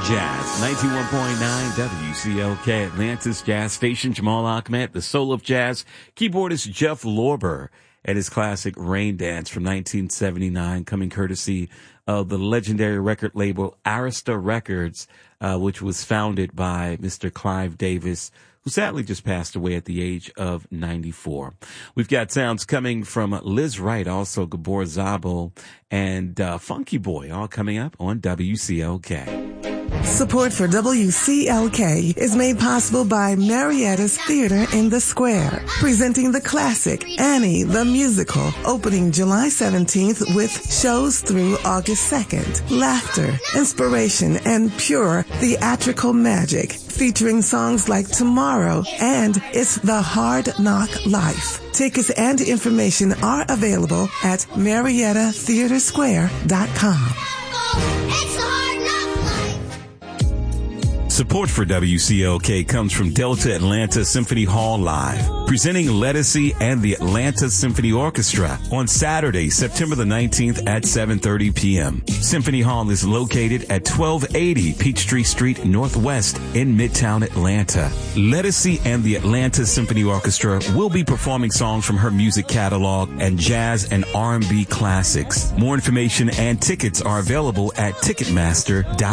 Jazz, 91.9 WCLK, Atlanta's Jazz Station. Jamal Ahmed, the soul of jazz. Keyboardist Jeff Lorber and his classic Rain Dance from 1979, coming courtesy of the legendary record label Arista Records, which was founded by Mr. Clive Davis, who sadly just passed away at the age of 94. We've got sounds coming from Liz Wright, also Gabor Szabo, and Funky Boy, all coming up on WCLK. Support for WCLK is made possible by Marietta's Theater in the Square, presenting the classic Annie the Musical, opening July 17th with shows through August 2nd. Laughter, inspiration, and pure theatrical magic, featuring songs like Tomorrow and It's the Hard Knock Life. Tickets and information are available at MariettaTheatersquare.com. It's the Hard Knock Life. Support for WCLK comes from Delta Atlanta Symphony Hall Live, presenting Lettucey and the Atlanta Symphony Orchestra on Saturday, September the 19th at 7:30 p.m. Symphony Hall is located at 1280 Peachtree Street Northwest in Midtown Atlanta. Lettucey and the Atlanta Symphony Orchestra will be performing songs from her music catalog and jazz and R&B classics. More information and tickets are available at Ticketmaster.com.